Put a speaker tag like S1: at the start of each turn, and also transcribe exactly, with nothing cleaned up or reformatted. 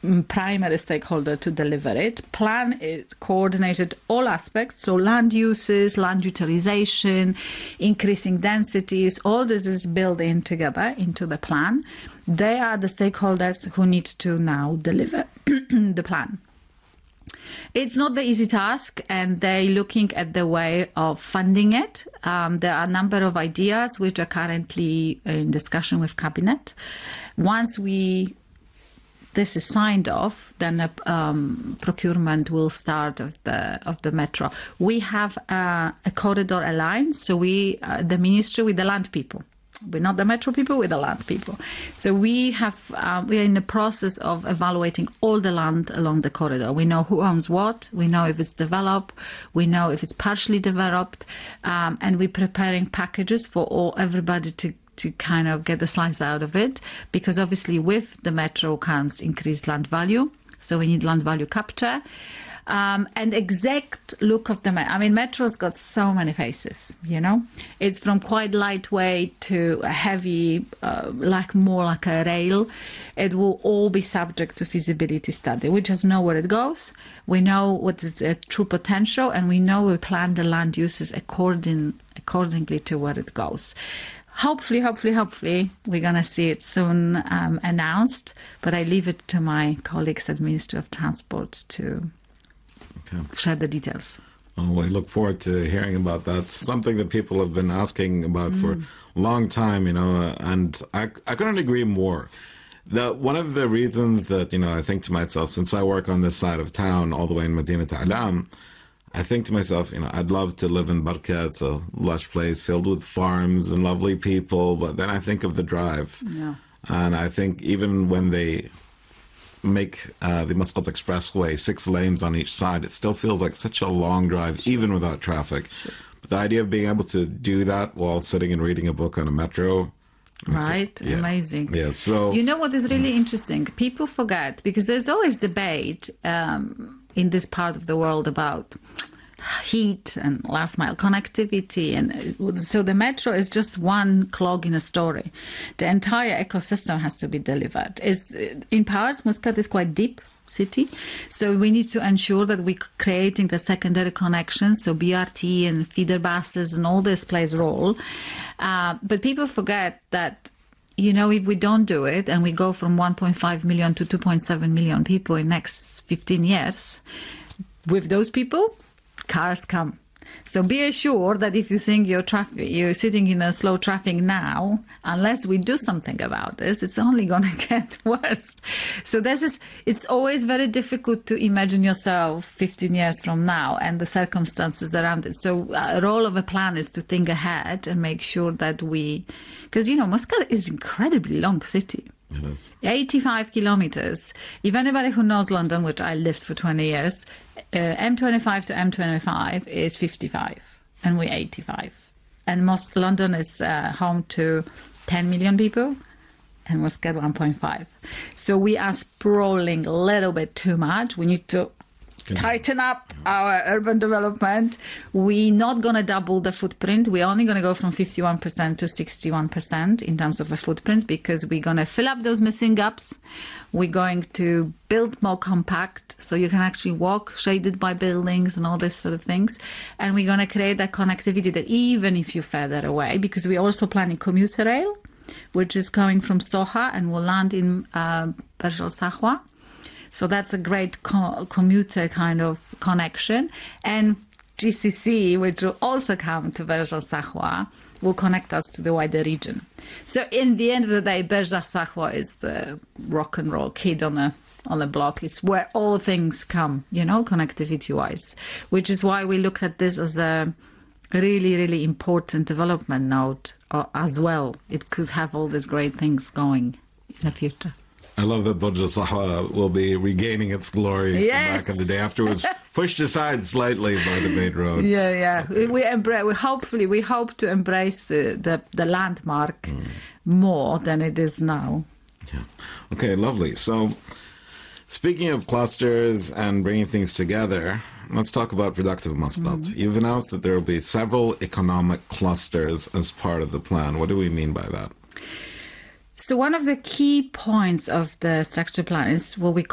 S1: primary stakeholder to deliver it. Plan is coordinated all aspects, so land uses, land utilization, increasing densities, all this is built in together into the plan. They are the stakeholders who need to now deliver the plan. It's not the easy task, and they're looking at the way of funding it. Um, there are a number of ideas which are currently in discussion with Cabinet. Once we this is signed off, then a um, procurement will start of the of the metro. We have uh, a corridor aligned, so we, uh, the ministry, with the land people. We're not the metro people, we're the land people. So we have, uh, we are in the process of evaluating all the land along the corridor. We know who owns what, we know if it's developed, we know if it's partially developed, um, and we're preparing packages for all everybody to to kind of get the slice out of it, because obviously with the metro comes increased land value. So we need land value capture. Um, and exact look of the metro. I mean, metro's got so many faces, you know. It's from quite lightweight to a heavy, uh, like more like a rail. It will all be subject to feasibility study. We just know where it goes. We know what is the true potential, and we know we plan the land uses according accordingly to where it goes. Hopefully, hopefully, hopefully, we're going to see it soon um, announced. But I leave it to my colleagues at Ministry of Transport to okay. share the details.
S2: Well, we look forward to hearing about that. Something that people have been asking about mm. for a long time, you know, and I, I couldn't agree more. The, one of the reasons that, you know, I think to myself, since I work on this side of town, all the way in Medina Ta'alam, I think to myself, you know, I'd love to live in Barka. It's a lush place filled with farms and lovely people. But then I think of the drive.
S1: Yeah.
S2: And I think even when they make uh, the Muscat Expressway six lanes on each side, it still feels like such a long drive, sure. even without traffic. Sure. But the idea of being able to do that while sitting and reading a book on a metro.
S1: Right,
S2: yeah.
S1: amazing.
S2: Yeah, so
S1: you know what is really mm. interesting? People forget, because there's always debate um, in this part of the world about heat and last mile connectivity, and so the metro is just one clog in a story. The entire ecosystem has to be delivered. Is in Paris, Muscat is quite deep city, so we need to ensure that we're creating the secondary connections, so B R T and feeder buses and all this plays a role. Uh, but people forget that, you know, if we don't do it and we go from one point five million to two point seven million people in next fifteen years, with those people, cars come. So be assured that if you think you're, traffic, you're sitting in a slow traffic now, unless we do something about this, it's only going to get worse. So this is, it's always very difficult to imagine yourself fifteen years from now and the circumstances around it. So a role of a plan is to think ahead and make sure that we, because, you know, Muscat is an incredibly long city.
S2: It is.
S1: eighty-five kilometers. If anybody who knows London, which I lived for twenty years, uh, M twenty-five to M twenty-five is fifty-five, and we're eighty-five. And most London is uh, home to ten million people, and Muscat one point five. So we are sprawling a little bit too much. We need to tighten up our urban development. We're not going to double the footprint. We're only going to go from fifty-one percent to sixty-one percent in terms of a footprint, because we're going to fill up those missing gaps. We're going to build more compact, so you can actually walk shaded by buildings and all this sort of things. And we're going to create that connectivity that even if you're further away, because we're also planning commuter rail, which is coming from Soha and will land in uh, Burj Al Sahwa. So that's a great co- commuter kind of connection. And G C C, which will also come to Burj Al Sahwa, will connect us to the wider region. So in the end of the day, Burj Al Sahwa is the rock and roll kid on the on the block. It's where all things come, you know, connectivity-wise, which is why we looked at this as a really, really important development node uh, as well. It could have all these great things going in the future.
S2: I love that Burj Al Sahwa will be regaining its glory
S1: yes.
S2: from back in the day after it was pushed aside slightly by the main road.
S1: Yeah, yeah. We, we, embra- we hopefully we hope to embrace uh, the the landmark mm. more than it is now.
S2: Yeah. Okay, lovely. So, speaking of clusters and bringing things together, let's talk about productive Muscat. Mm. You've announced that there will be several economic clusters as part of the plan. What do we mean by that?
S1: So one of the key points of the structure plan is what we